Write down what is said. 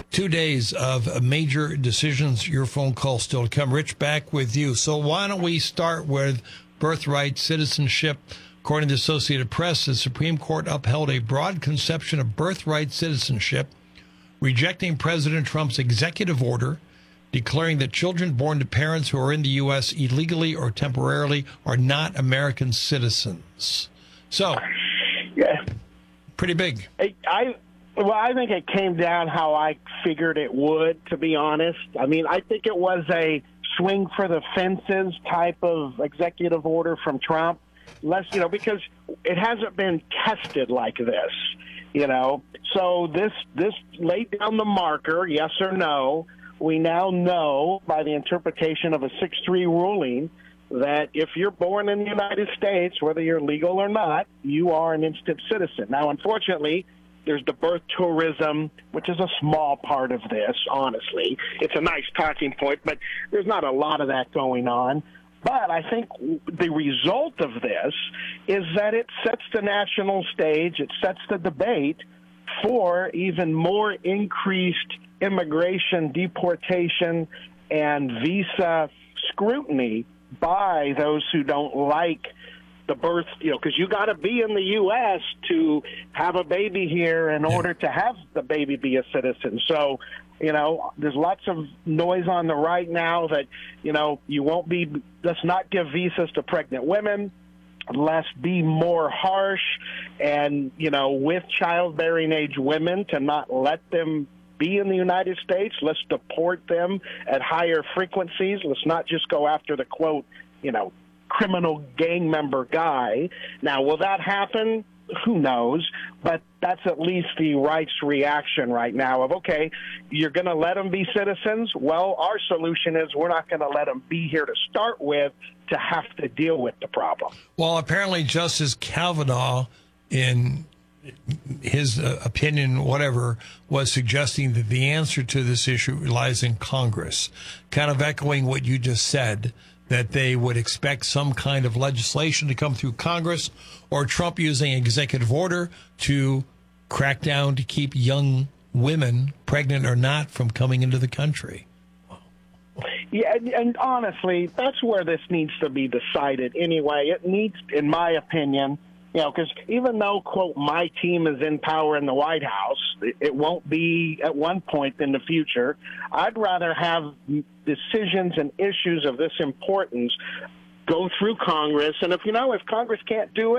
2 days of major decisions. Your phone call still to come. Rich, back with you. So why don't we start with birthright citizenship? According to the Associated Press, the Supreme Court upheld a broad conception of birthright citizenship, rejecting President Trump's executive order declaring that children born to parents who are in the U.S. illegally or temporarily are not American citizens. So, yeah, pretty big. I think it came down how I figured it would, to be honest. I mean, I think it was a swing for the fences type of executive order from Trump. Because it hasn't been tested like this, So this laid down the marker, yes or no. We now know by the interpretation of a 6-3 ruling that if you're born in the United States, whether you're legal or not, you are an instant citizen. Now, unfortunately, there's the birth tourism, which is a small part of this, honestly. It's a nice talking point, but there's not a lot of that going on. But I think the result of this is that it sets the national stage, it sets the debate for even more increased immigration, deportation, and visa scrutiny by those who don't like the birth, because you got to be in the U.S. to have a baby here in order to have the baby be a citizen. So, there's lots of noise on the right now that, let's not give visas to pregnant women. Let's be more harsh and, with childbearing age women to not let them be in the United States. Let's deport them at higher frequencies. Let's not just go after the, quote, criminal gang member guy. Now, will that happen? Who knows? But that's at least the right's reaction right now of, okay, you're going to let them be citizens? Well, our solution is we're not going to let them be here to start with to have to deal with the problem. Well, apparently Justice Kavanaugh, in his opinion, whatever, was suggesting that the answer to this issue lies in Congress, kind of echoing what you just said, that they would expect some kind of legislation to come through Congress or Trump using executive order to crack down to keep young women, pregnant or not, from coming into the country. Yeah, and honestly, that's where this needs to be decided anyway. It needs, in my opinion, because even though, quote, my team is in power in the White House, it won't be at one point in the future. I'd rather have decisions and issues of this importance go through Congress. And if Congress can't do it,